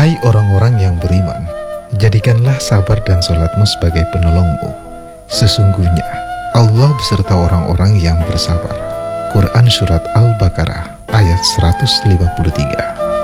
Hai orang-orang yang beriman, jadikanlah sabar dan sholatmu sebagai penolongmu. Sesungguhnya Allah beserta orang-orang yang bersabar. Quran Surat Al-Baqarah ayat 153.